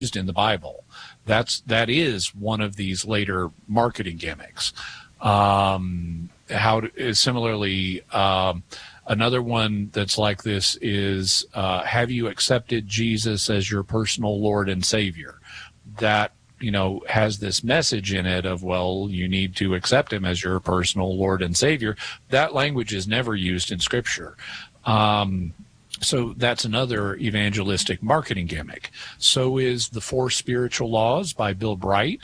used in the Bible. That is one of these later marketing gimmicks. Similarly, another one that's like this is, have you accepted Jesus as your personal Lord and Savior? That, has this message in it of, well, you need to accept him as your personal Lord and Savior. That language is never used in Scripture. So that's another evangelistic marketing gimmick. So is the Four Spiritual Laws by Bill Bright.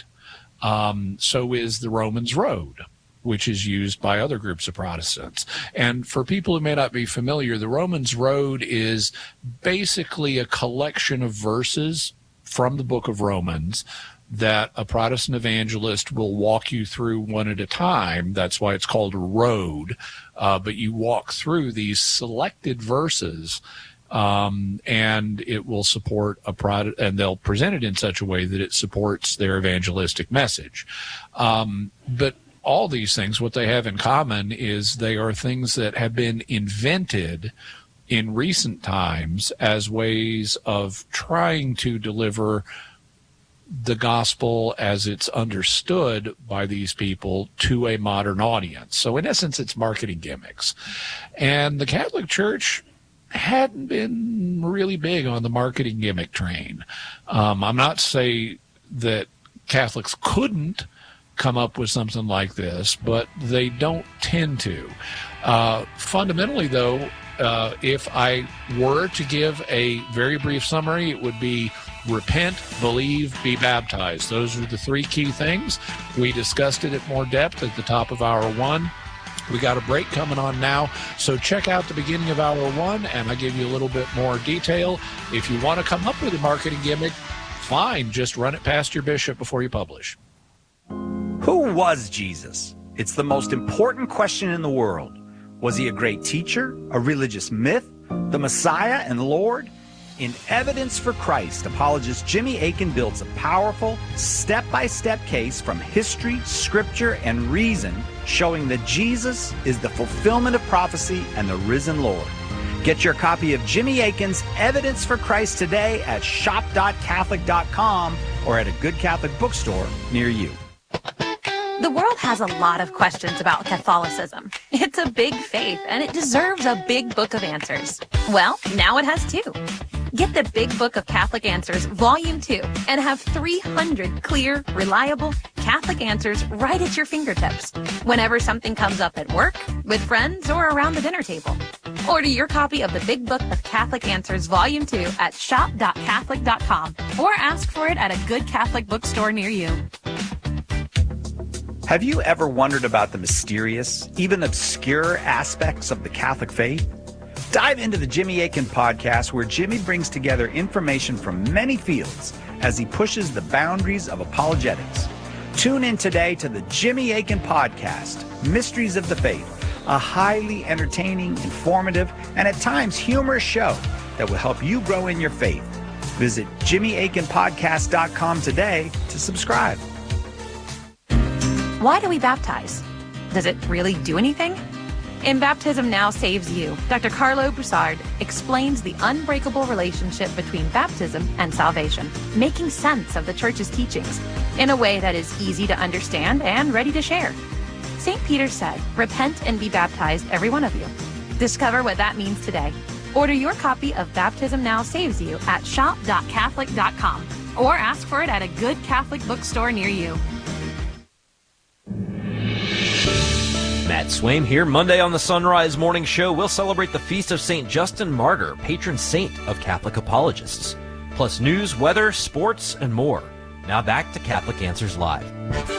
So is the Romans Road, which is used by other groups of Protestants. And for people who may not be familiar, the Romans Road is basically a collection of verses from the book of Romans that a Protestant evangelist will walk you through one at a time. That's why it's called a road. But you walk through these selected verses, and it will support and they'll present it in such a way that it supports their evangelistic message. But all these things, what they have in common is they are things that have been invented in recent times as ways of trying to deliver the gospel as it's understood by these people to a modern audience. So in essence, it's marketing gimmicks. And the Catholic Church hadn't been really big on the marketing gimmick train. I'm not saying that Catholics couldn't come up with something like this, but they don't tend to. Fundamentally, though, if I were to give a very brief summary, it would be repent, believe, be baptized. Those are the three key things. We discussed it at more depth at the top of hour one. We got a break coming on now, so check out the beginning of hour one, and I give you a little bit more detail. If you want to come up with a marketing gimmick, fine, just run it past your bishop before you publish. Who was Jesus? It's the most important question in the world. Was he a great teacher, a religious myth, the Messiah and Lord? In Evidence for Christ, apologist Jimmy Akin builds a powerful, step-by-step case from history, scripture, and reason, showing that Jesus is the fulfillment of prophecy and the risen Lord. Get your copy of Jimmy Akin's Evidence for Christ today at shop.catholic.com or at a good Catholic bookstore near you. The world has a lot of questions about Catholicism. It's a big faith, and it deserves a big book of answers. Well, now it has two. Get the Big Book of Catholic Answers, Volume 2, and have 300 clear, reliable Catholic answers right at your fingertips whenever something comes up at work, with friends, or around the dinner table. Order your copy of the Big Book of Catholic Answers, Volume 2 at shop.catholic.com or ask for it at a good Catholic bookstore near you. Have you ever wondered about the mysterious, even obscure aspects of the Catholic faith? Dive into the Jimmy Akin podcast, where Jimmy brings together information from many fields as he pushes the boundaries of apologetics. Tune in today to the Jimmy Akin podcast, Mysteries of the Faith, a highly entertaining, informative, and at times humorous show that will help you grow in your faith. Visit JimmyAkinPodcast.com today to subscribe. Why do we baptize? Does it really do anything? In Baptism Now Saves You, Dr. Carlo Broussard explains the unbreakable relationship between baptism and salvation, making sense of the Church's teachings in a way that is easy to understand and ready to share. St. Peter said, "Repent and be baptized, every one of you." Discover what that means today. Order your copy of Baptism Now Saves You at shop.catholic.com or ask for it at a good Catholic bookstore near you. Matt Swaim here. Monday on the Sunrise Morning Show, we'll celebrate the feast of St. Justin Martyr, patron saint of Catholic apologists. Plus news, weather, sports, and more. Now back to Catholic Answers Live.